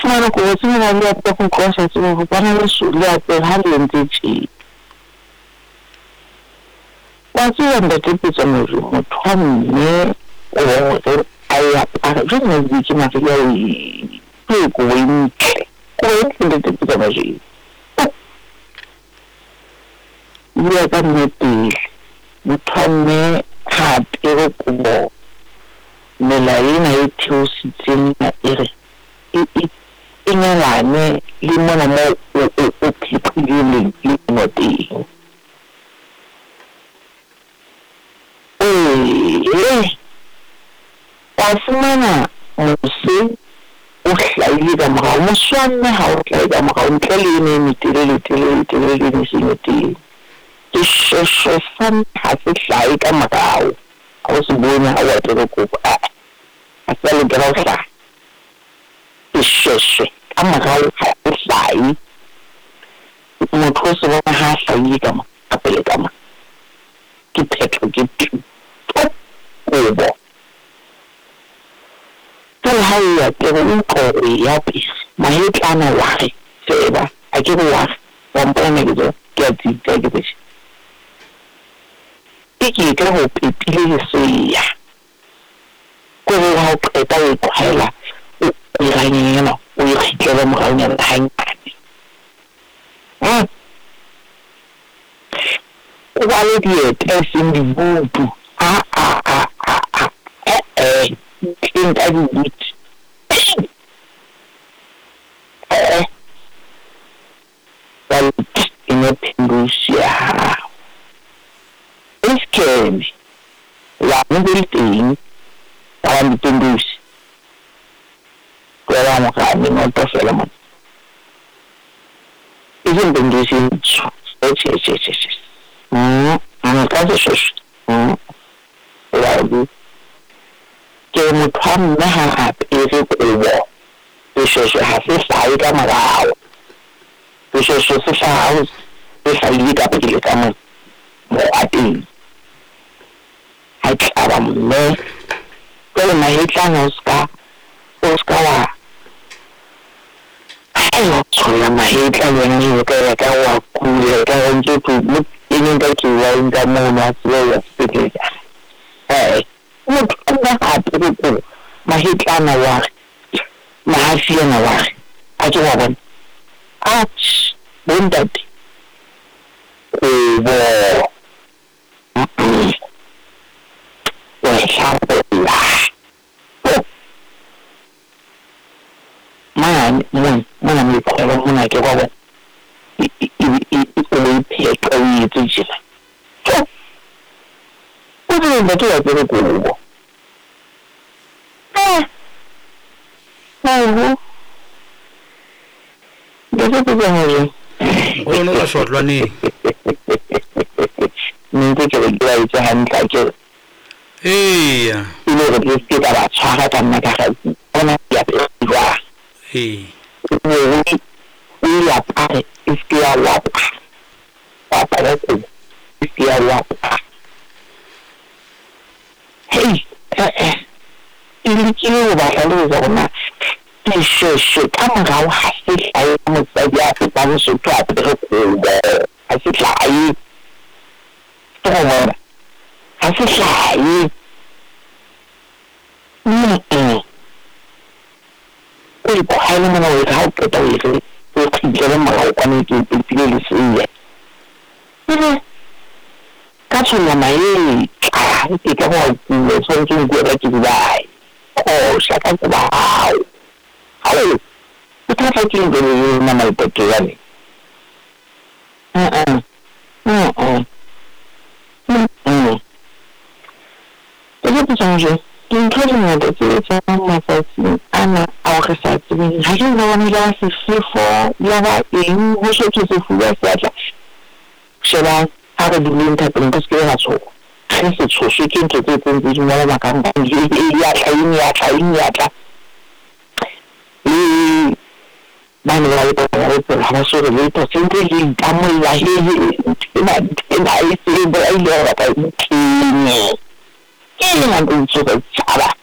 fumana gore se mo ba go kosa se go bona le sula tse ha le ntse wa tswa nda tepetsa motho wa mme o re aya para jo mo ditse ma fe ya go wintle ko nda tepetsa ma je ya ka nnete motho wa mme ha pero ko melaina e theositseng ya ere ingalane le mona mo o phipileng le moteng wa fumana mose o hlaile ka morao moswanne ha o hlaile ka morao ntle le ene metelele mesengoteng ke sheshe fan ha se hlaile ka morao ha o se bone ha wa tere kopo a sa le ka hlaile ke sheshe ka morao ha se hlaile motho o se bona ha hlaile ka pele ka morao ke phetho ke kobo ha ya ke go ya pisa mahetlana wa re seba a ke wa mpona ke ke a tsitsa ke bese ke ka go pepile se ya go ha o qeta o khwela o iranyela o ikhitlele mo ga nya hangane o ba le dieteseng di bupu think I will eat. Well, in a Pindusia. It's scary. One thing, I'm Pindus. Where I'm having a development. Isn't Pindusi? Yes. I'm a conscious. Well, ke motho nna ha apere kobo e sheshe ha se hlai ka morao e sheshe se hlai e hlai ka pele ka mo ateng ha tla mme ke le mahetlana o ska wa ai tshola mahetla le ka wa kule ka ntse tu mo ene ka ke wa nka mo na se ya se motho nna ha apere kobo mahetlana wa mahasiana wa a ke wa bona bontate kobo wa hlapela mona me khwela mona ke wa bona o pheka o etse jela o le batho ba tsere kobo o no la shotlwane ntse ke re ke itse hantle ke iya ile re ke ka ba tshwara ka nna ka ga ona ya pela ya pare iske ya wapa papa le ko iske ya wapa ile ke le ba tlale go bona ke sheshe ka morao ha se hlae motsadi a feta Lesotho a pere kobo ha se hlae ha se hlae o ikhwele mona o ha o qeta o ire o khitlele morao kwane ke pepile le seya ka tshola mae ke ka go bua tshwanetse o bua ka ke dibai shaka ke ba hao o tla ke le na mai pekelane ke tsanje ke ntse mo de tsa mafatsi ana a go sa tsebeng ha ke bona la se sefo ya ba eng ho se ke se fuwa sa tla sheba ha re di lenta teng ka se ga tsho ke se tshoše ke ntse tse tse di mo ba ka nka ya tla mane la le ha so le to sempre le tamo la na ise ba ile ba ka ke ne ke na ntse ba tsaba